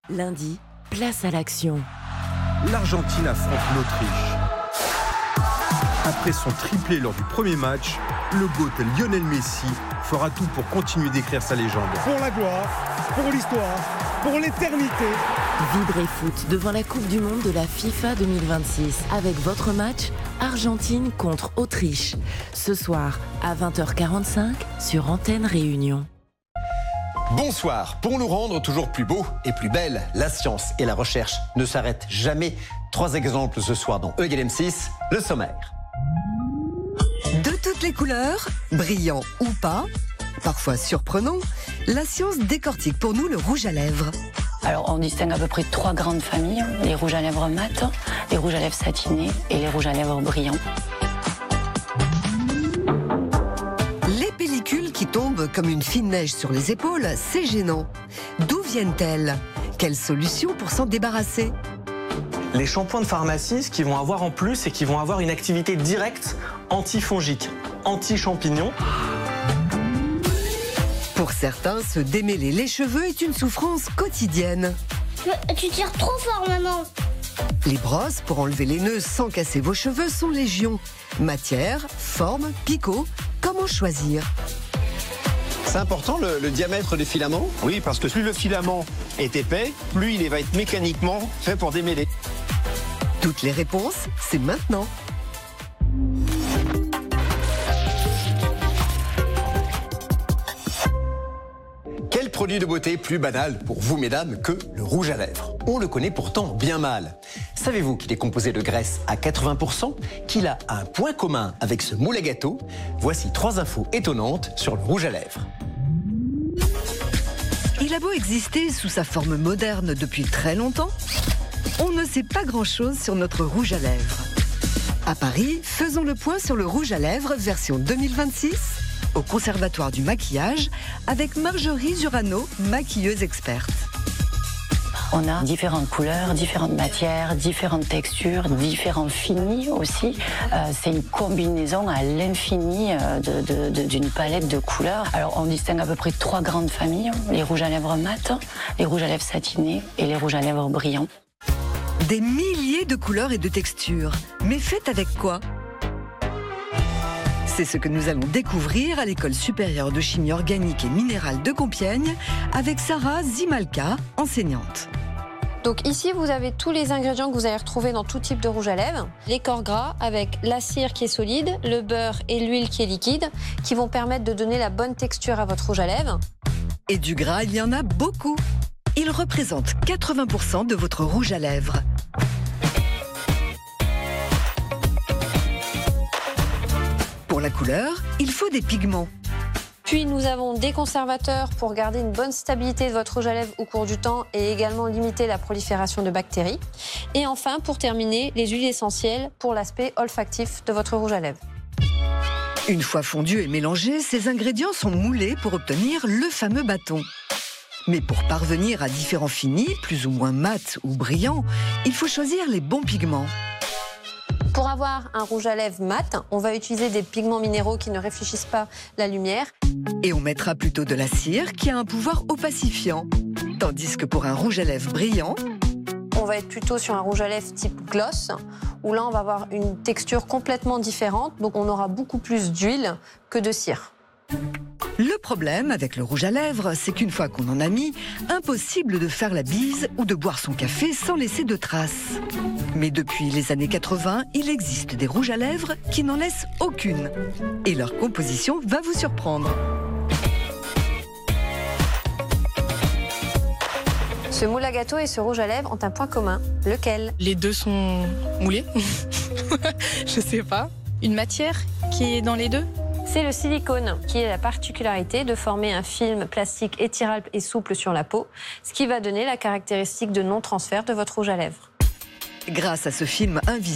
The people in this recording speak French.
Lundi, place à l'action. L'Argentine affronte l'Autriche. Après son triplé lors du premier match, le GOAT Lionel Messi fera tout pour continuer d'écrire sa légende. Pour la gloire, pour l'histoire, pour l'éternité. Vibrez foot devant la Coupe du Monde de la FIFA 2026 avec votre match Argentine contre Autriche. Ce soir à 20h45 sur Antenne Réunion. Bonsoir. Pour nous rendre toujours plus beaux et plus belles, la science et la recherche ne s'arrêtent jamais. 3 exemples ce soir dans E=M6, le sommaire. De toutes les couleurs, brillants ou pas, parfois surprenants, la science décortique pour nous le rouge à lèvres. Alors on distingue à peu près 3 grandes familles, les rouges à lèvres mat, les rouges à lèvres satinés et les rouges à lèvres brillants. Les pellicules qui tombent comme une fine neige sur les épaules, c'est gênant. D'où viennent-elles? Quelle solution pour s'en débarrasser? Les shampoings de pharmacie, ce qu'ils vont avoir en plus, c'est qu'ils vont avoir une activité directe antifongique, anti-champignon. Pour certains, se démêler les cheveux est une souffrance quotidienne. Tu tires trop fort, maman. Les brosses pour enlever les nœuds sans casser vos cheveux sont légion. Matière, forme, picot, comment choisir? C'est important le diamètre du filament? Oui, parce que plus le filament est épais, plus il va être mécaniquement fait pour démêler. Toutes les réponses, c'est maintenant. Quel produit de beauté plus banal pour vous, mesdames, que le rouge à lèvres? On le connaît pourtant bien mal. Savez-vous qu'il est composé de graisse à 80%, qu'il a un point commun avec ce moule à gâteau? Voici 3 infos étonnantes sur le rouge à lèvres. Il a beau exister sous sa forme moderne depuis très longtemps, on ne sait pas grand-chose sur notre rouge à lèvres. À Paris, faisons le point sur le rouge à lèvres version 2026 au Conservatoire du maquillage avec Marjorie Jurano, maquilleuse experte. On a différentes couleurs, différentes matières, différentes textures, différents finis aussi. C'est une combinaison à l'infini d'une palette de couleurs. Alors on distingue à peu près 3 grandes familles, les rouges à lèvres mat, les rouges à lèvres satinés et les rouges à lèvres brillants. Des milliers de couleurs et de textures. Mais faites avec quoi? C'est ce que nous allons découvrir à l'École supérieure de chimie organique et minérale de Compiègne avec Sarah Zimalka, enseignante. Donc ici, vous avez tous les ingrédients que vous allez retrouver dans tout type de rouge à lèvres. Les corps gras avec la cire qui est solide, le beurre et l'huile qui est liquide, qui vont permettre de donner la bonne texture à votre rouge à lèvres. Et du gras, il y en a beaucoup. Il représente 80% de votre rouge à lèvres. Pour la couleur, il faut des pigments. Puis nous avons des conservateurs pour garder une bonne stabilité de votre rouge à lèvres au cours du temps et également limiter la prolifération de bactéries. Et enfin, pour terminer, les huiles essentielles pour l'aspect olfactif de votre rouge à lèvres. Une fois fondus et mélangés, ces ingrédients sont moulés pour obtenir le fameux bâton. Mais pour parvenir à différents finis, plus ou moins mat ou brillants, il faut choisir les bons pigments. Pour avoir un rouge à lèvres mat, on va utiliser des pigments minéraux qui ne réfléchissent pas la lumière. Et on mettra plutôt de la cire qui a un pouvoir opacifiant. Tandis que pour un rouge à lèvres brillant, on va être plutôt sur un rouge à lèvres type gloss, où là on va avoir une texture complètement différente, donc on aura beaucoup plus d'huile que de cire. Le problème avec le rouge à lèvres, c'est qu'une fois qu'on en a mis, impossible de faire la bise ou de boire son café sans laisser de traces. Mais depuis les années 80, il existe des rouges à lèvres qui n'en laissent aucune. Et leur composition va vous surprendre. Ce moule à gâteau et ce rouge à lèvres ont un point commun. Lequel? Les deux sont moulés. Je sais pas. Une matière qui est dans les deux? C'est le silicone qui a la particularité de former un film plastique étirable et souple sur la peau, ce qui va donner la caractéristique de non-transfert de votre rouge à lèvres. Grâce à ce film invisible,